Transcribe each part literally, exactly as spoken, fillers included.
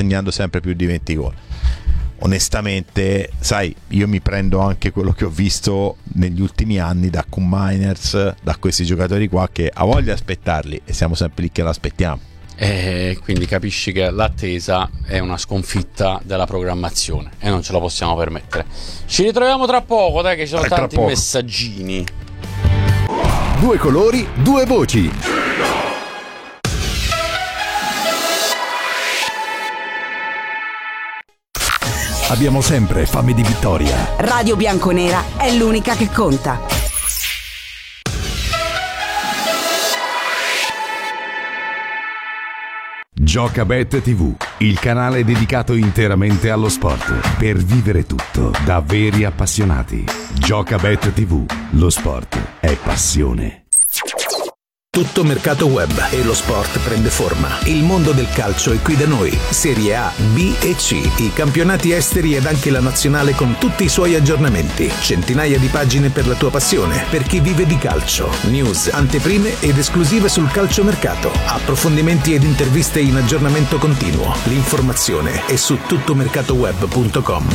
segnando sempre più di venti gol. Onestamente, sai, io mi prendo anche quello che ho visto negli ultimi anni da Koeman Miners, da questi giocatori qua, che ha voglia di aspettarli e siamo sempre lì che l'aspettiamo. E quindi capisci che l'attesa è una sconfitta della programmazione e non ce la possiamo permettere. Ci ritroviamo tra poco, dai, che ci sono Dai, tanti messaggini. Due colori, due voci. Abbiamo sempre fame di vittoria. Radio Bianconera è l'unica che conta. Giocabet tivù, il canale dedicato interamente allo sport, per vivere tutto da veri appassionati. Giocabet tivù, lo sport è passione. Tutto mercato web e lo sport prende forma. Il mondo del calcio è qui da noi. Serie A, B e C, i campionati esteri ed anche la nazionale con tutti i suoi aggiornamenti. Centinaia di pagine per la tua passione, per chi vive di calcio. News, anteprime ed esclusive sul calciomercato. Approfondimenti ed interviste in aggiornamento continuo. L'informazione è su tuttomercatoweb punto com.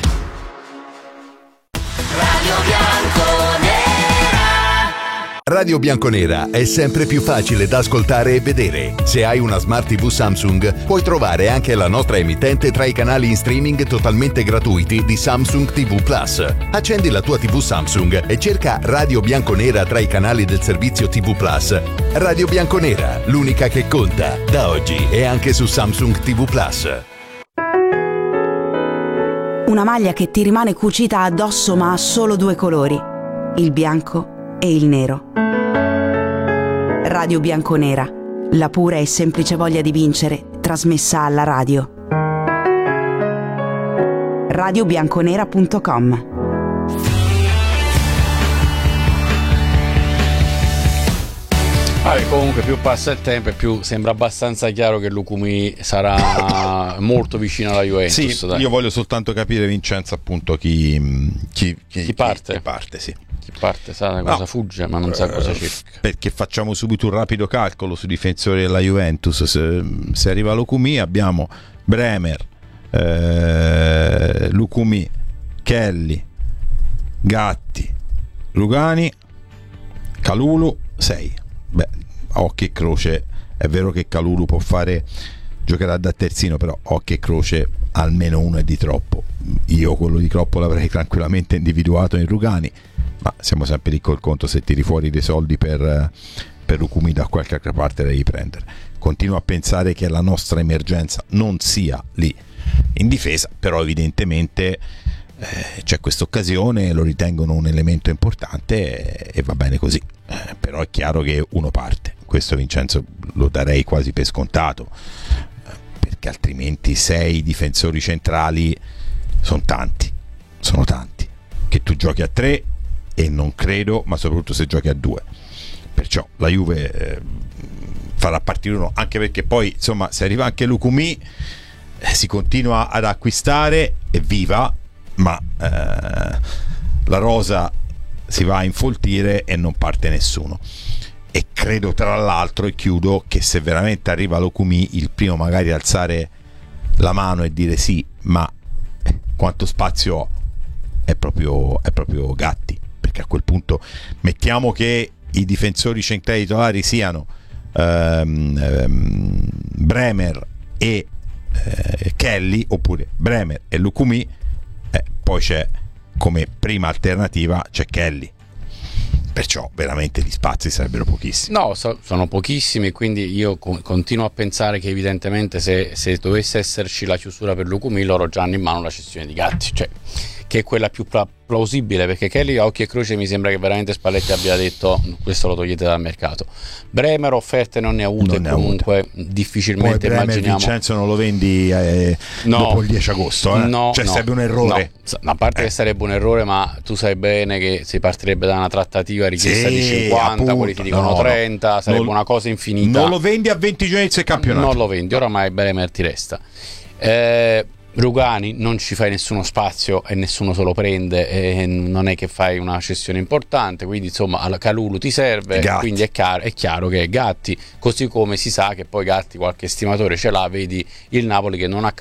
Radio Bianconera è sempre più facile da ascoltare e vedere. Se hai una Smart tivù Samsung, puoi trovare anche la nostra emittente tra i canali in streaming totalmente gratuiti di Samsung tivù Plus. Accendi la tua tivù Samsung e cerca Radio Bianconera tra i canali del servizio tivù Plus. Radio Bianconera, l'unica che conta, da oggi e anche su Samsung tivù Plus. Una maglia che ti rimane cucita addosso ma ha solo due colori, il bianco e il nero. Radio Bianconera, la pura e semplice voglia di vincere trasmessa alla radio. radio bianconera punto com. Ah, comunque più passa il tempo e più sembra abbastanza chiaro che Lukumi sarà molto vicino alla Juventus. Sì, dai. io voglio soltanto capire, Vincenzo, appunto chi, chi, chi, chi parte. Chi parte, sì. Chi parte, sa cosa no. fugge, ma non sa cosa cerca. Perché facciamo subito un rapido calcolo sui difensori della Juventus. Se, se arriva Lukumi abbiamo Bremer, eh, Lukumi, Kelly, Gatti, Rugani, Kalulu, sei. Beh, a occhio e croce è vero che Kalulu può fare, giocherà da terzino, però occhio e croce almeno uno è di troppo. Io quello di troppo l'avrei tranquillamente individuato in Rugani, ma siamo sempre lì col conto, se tiri fuori dei soldi per, per Lukumi da qualche altra parte devi prendere. Continuo a pensare che la nostra emergenza non sia lì in difesa, però evidentemente eh, c'è questa occasione, lo ritengono un elemento importante e, e va bene così. Eh, però è chiaro che uno parte, questo Vincenzo lo darei quasi per scontato, eh, perché altrimenti sei difensori centrali sono tanti, sono tanti, che tu giochi a tre e non credo, ma soprattutto se giochi a due, perciò la Juve eh, farà partire uno, anche perché poi insomma se arriva anche Lukumi eh, si continua ad acquistare, evviva, ma eh, la rosa si va a infoltire e non parte nessuno. E credo tra l'altro, e chiudo, che se veramente arriva Lukumi, il primo magari alzare la mano e dire sì, ma eh, quanto spazio ho, è proprio, è proprio Gatti, perché a quel punto mettiamo che i difensori centrali titolari siano ehm, ehm, Bremer e eh, Kelly, oppure Bremer e Lukumi, eh, poi c'è come prima alternativa c'è Kelly, perciò veramente gli spazi sarebbero pochissimi. No, so, sono pochissimi, quindi io co- continuo a pensare che evidentemente se, se dovesse esserci la chiusura per Lukumi, loro già hanno in mano la cessione di Gatti, cioè che è quella più pla- plausibile, perché Kelly a occhio e croce mi sembra che veramente Spalletti abbia detto questo lo togliete dal mercato. Bremer offerte non ne ha avute, non comunque avute. Difficilmente poi Bremer, immaginiamo. Vincenzo non lo vendi eh, no, dopo il dieci agosto, eh? no, cioè no, sarebbe un errore, no. A parte eh. che sarebbe un errore, ma tu sai bene che si partirebbe da una trattativa richiesta sì, di cinquanta, appunto, quelli ti dicono no, trenta, sarebbe non, una cosa infinita. Non lo vendi a venti giorni del campionato, non lo vendi, oramai Bremer ti resta. eh Rugani non ci fai nessuno spazio e nessuno se lo prende, e non è che fai una cessione importante, quindi insomma al Kalulu ti serve, Gatti. Quindi è chiaro, è chiaro che è Gatti, così come si sa che poi Gatti qualche stimatore ce l'ha, vedi il Napoli che non ha